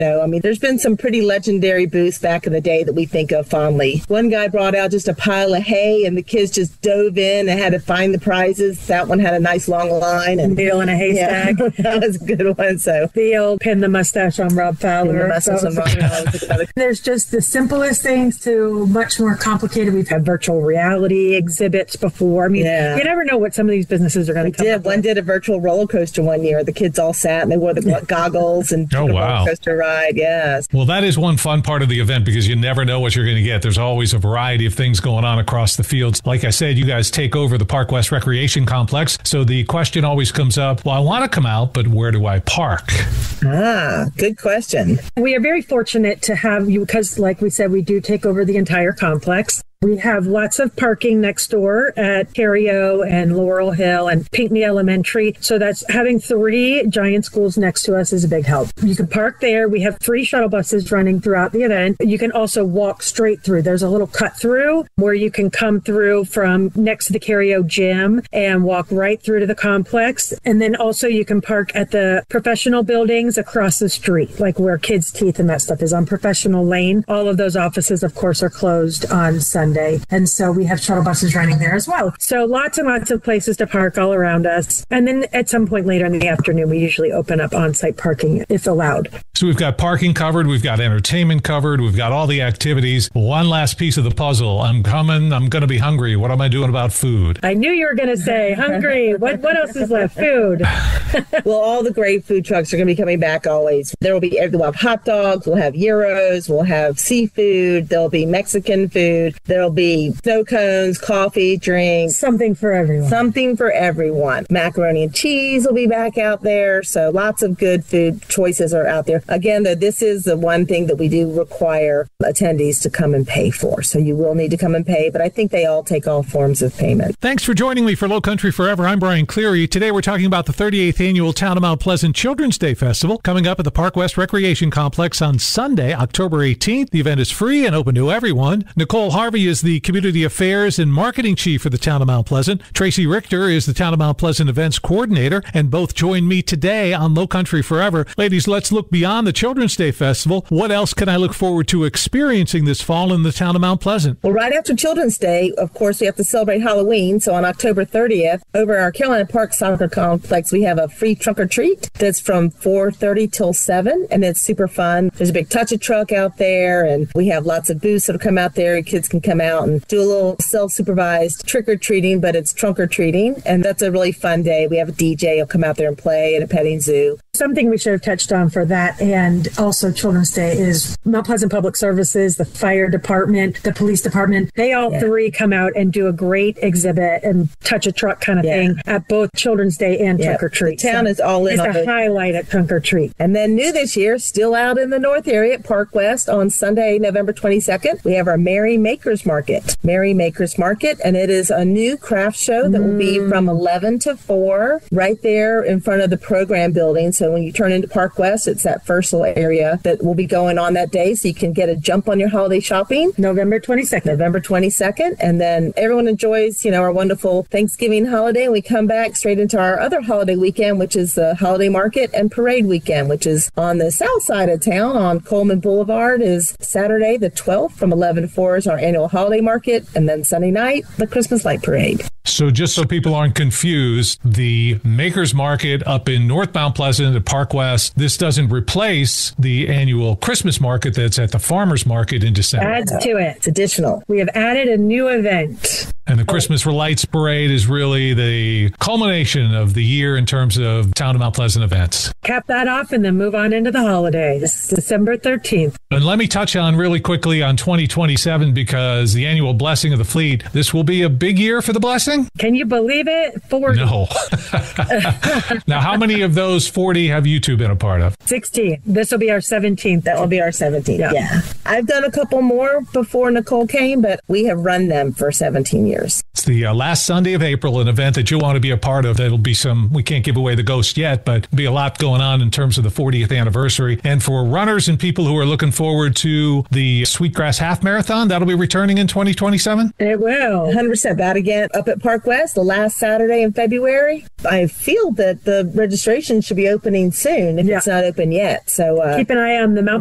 I mean, there's been some pretty legendary booths back in the day that we think of fondly. One guy brought out just a pile of hay and the kids just dove in and had to find the prizes. That one had a nice long line. And Needle in a haystack. Yeah, that was a good one. So the old pin the mustache on Rob Fowler. There's just the simplest things to much more complicated. We've had virtual reality exhibits before. I mean, you never know what some of these businesses are going to come up with. One did a virtual roller coaster one year. The kids all sat and they wore the goggles and took a roller coaster ride. Yes. Well, that is one fun part of the event because you never know what you're going to get. There's always a variety of things going on across the fields. Like I said, you guys take over the Park West Recreation Complex. So the question always comes up, well, I want to come out, but where do I park? Good question. We are very fortunate to have you because, like we said, we do take over the entire complex. We have lots of parking next door at Terrio and Laurel Hill and Pinckney Elementary. So that's having 3 giant schools next to us is a big help. You can park there. We have 3 shuttle buses running throughout the event. You can also walk straight through. There's a little cut through where you can come through from next to the Terrio gym and walk right through to the complex. And then also you can park at the professional buildings across the street, like where Kids' Teeth and that stuff is on Professional Lane. All of those offices, of course, are closed on Sunday. And so we have shuttle buses running there as well. So lots and lots of places to park all around us. And then at some point later in the afternoon, we usually open up on-site parking if allowed. So we've got parking covered. We've got entertainment covered. We've got all the activities. One last piece of the puzzle. I'm coming. I'm going to be hungry. What am I doing about food? I knew you were going to say hungry. What else is left? Food. Well, all the great food trucks are going to be coming back always. We'll have hot dogs. We'll have gyros. We'll have seafood. There'll be Mexican food. There'll be snow cones, coffee, drinks. Something for everyone. Something for everyone. Macaroni and cheese will be back out there. So lots of good food choices are out there. Again, though, this is the one thing that we do require attendees to come and pay for. So you will need to come and pay, but I think they all take all forms of payment. Thanks for joining me for Low Country Forever. I'm Brian Cleary. Today we're talking about the 38th Annual Town of Mount Pleasant Children's Day Festival coming up at the Park West Recreation Complex on Sunday, October 18th. The event is free and open to everyone. Nicole Harvey is the Community Affairs and Marketing Chief for the Town of Mount Pleasant. Tracy Richter is the Town of Mount Pleasant Events Coordinator, and both join me today on Low Country Forever. Ladies, let's look beyond the Children's Day Festival. What else can I look forward to experiencing this fall in the Town of Mount Pleasant? Well, right after Children's Day, of course, we have to celebrate Halloween. So on October 30th, over our Carolina Park Soccer Complex, we have a free trunk or treat that's from 4:30 till 7, and it's super fun. There's a big touch-a-truck out there, and we have lots of booths that'll come out there. Kids can come out and do a little self-supervised trick-or-treating, but it's trunk-or-treating, and that's a really fun day. We have a DJ who'll come out there and play at a petting zoo. Something we should have touched on for that and also Children's Day is Mount Pleasant Public Services, the fire department, the police department. They all 3 come out and do a great exhibit and touch a truck kind of thing at both Children's Day and Trunk or Treat. The town is all in. It's a highlight at Trunk or Treat. And then new this year, still out in the North area at Park West on Sunday, November 22nd, we have our Merry Makers Market. Merry Makers Market, and it is a new craft show that will be from 11 to 4 right there in front of the program building. So when you turn into Park West, it's that first little area that will be going on that day, so you can get a jump on your holiday shopping. November 22nd. And then everyone enjoys, our wonderful Thanksgiving holiday. And we come back straight into our other holiday weekend, which is the holiday market and parade weekend, which is on the south side of town on Coleman Boulevard. Is Saturday the 12th from 11 to 4 is our annual holiday market. And then Sunday night, the Christmas light parade. So just so people aren't confused, the Makers Market up in North Mount Pleasant at Park West, this doesn't replace the annual Christmas market that's at the Farmers Market in December. Adds to it. It's additional. We have added a new event. And the Christmas Lights Parade is really the culmination of the year in terms of Town of Mount Pleasant events. Cap that off and then move on into the holidays, December 13th. And let me touch on really quickly on 2027 because the annual Blessing of the Fleet, this will be a big year for the Blessing? Can you believe it? 40. No. Now, how many of those 40 have you two been a part of? 16. This will be our 17th. That will be our 17th. Yeah. I've done a couple more before Nicole came, but we have run them for 17 years. years. It's the last Sunday of April, an event that you'll want to be a part of. There'll be we can't give away the ghost yet, but there'll be a lot going on in terms of the 40th anniversary. And for runners and people who are looking forward to the Sweetgrass Half Marathon, that'll be returning in 2027? It will. 100%. That again up at Park West, the last Saturday in February. I feel that the registration should be opening soon if it's not open yet. So keep an eye on the Mount